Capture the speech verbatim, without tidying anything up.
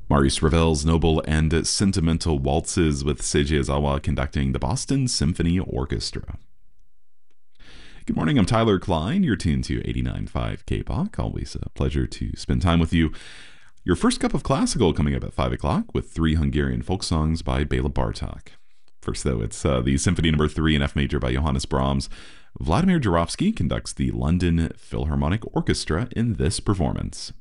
Maurice Ravel's Noble and Sentimental Waltzes with Seiji Ozawa conducting the Boston Symphony Orchestra. Good morning, I'm Tyler Klein. You're tuned to eighty-nine point five K P O C. Always a pleasure to spend time with you. Your first cup of classical coming up at five o'clock with three Hungarian folk songs by Bela Bartok. First, though, it's uh, the Symphony Number three in F Major by Johannes Brahms. Vladimir Jurowski conducts the London Philharmonic Orchestra in this performance.